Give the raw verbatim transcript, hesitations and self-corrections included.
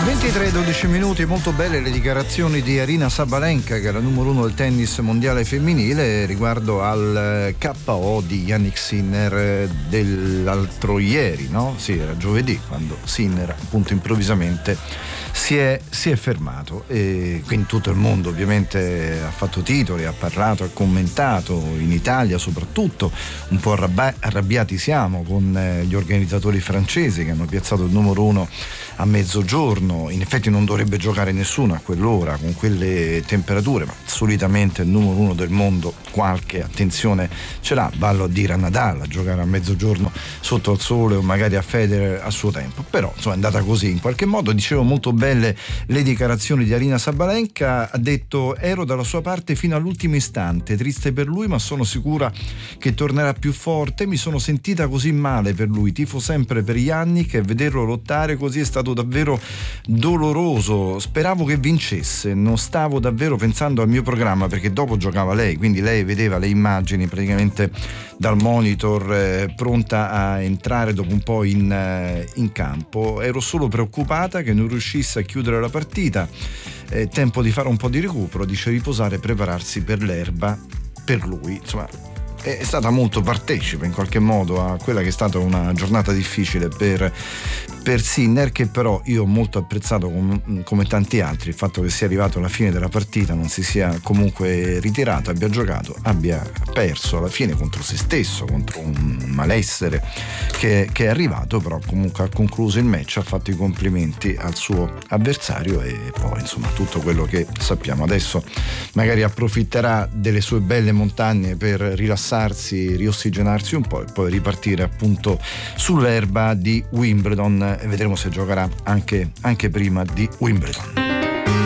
ventitré dodici minuti, molto belle le dichiarazioni di Aryna Sabalenka, che è la numero uno del tennis mondiale femminile, riguardo al K O di Jannik Sinner dell'altro ieri, no? Sì, era giovedì, quando Sinner appunto improvvisamente si è, si è fermato, e quindi tutto il mondo ovviamente ha fatto titoli, ha parlato, ha commentato, in Italia soprattutto un po' arrabbi- arrabbiati siamo con eh, gli organizzatori francesi che hanno piazzato il numero uno a mezzogiorno. In effetti non dovrebbe giocare nessuno a quell'ora con quelle temperature, ma solitamente il numero uno del mondo qualche attenzione ce l'ha, ballo a dire a Nadal a giocare a mezzogiorno sotto al sole, o magari a Federer a suo tempo, però insomma è andata così in qualche modo. Dicevo, molto belle le dichiarazioni di Aryna Sabalenka, ha detto: ero dalla sua parte fino all'ultimo istante, triste per lui ma sono sicura che tornerà più forte, mi sono sentita così male per lui, tifo sempre per Jannik e vederlo lottare così è stato davvero doloroso, speravo che vincesse, non stavo davvero pensando al mio programma, perché dopo giocava lei, quindi lei vedeva le immagini praticamente dal monitor, eh, pronta a entrare dopo un po' in, eh, in campo. Ero solo preoccupata che non riuscisse a chiudere la partita, eh, tempo di fare un po' di recupero, dice, riposare e prepararsi per l'erba per lui. Insomma, è stata molto partecipe in qualche modo a quella che è stata una giornata difficile per, per Sinner, che però io ho molto apprezzato, com- come tanti altri, il fatto che sia arrivato alla fine della partita, non si sia comunque ritirato, abbia giocato, abbia perso alla fine contro se stesso, contro un malessere che, che è arrivato, però comunque ha concluso il match, ha fatto i complimenti al suo avversario e poi insomma tutto quello che sappiamo. Adesso magari approfitterà delle sue belle montagne per rilassarsi, riossigenarsi un po' e poi ripartire appunto sull'erba di Wimbledon, e vedremo se giocherà anche, anche prima di Wimbledon.